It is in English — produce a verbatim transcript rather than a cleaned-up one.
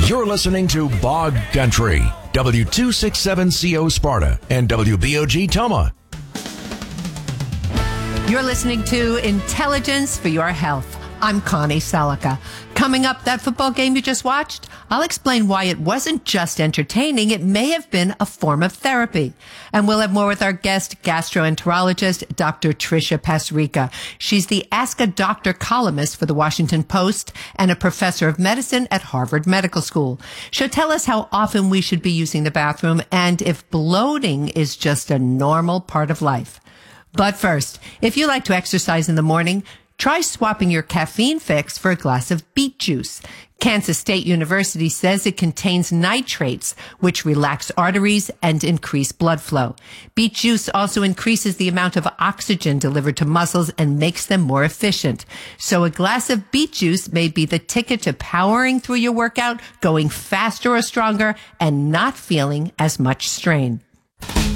You're listening to Bog Country, W two sixty-seven C O Sparta and W B O G Toma. You're listening to Intelligence for Your Health. I'm Connie Selica. Coming up, that football game you just watched, I'll explain why it wasn't just entertaining. It may have been a form of therapy. And we'll have more with our guest, gastroenterologist, Doctor Tricia Pasricha. She's the Ask a Doctor columnist for the Washington Post and a professor of medicine at Harvard Medical School. She'll tell us how often we should be using the bathroom and if bloating is just a normal part of life. But first, if you like to exercise in the morning, try swapping your caffeine fix for a glass of beet juice. Kansas State University says it contains nitrates, which relax arteries and increase blood flow. Beet juice also increases the amount of oxygen delivered to muscles and makes them more efficient. So a glass of beet juice may be the ticket to powering through your workout, going faster or stronger, and not feeling as much strain.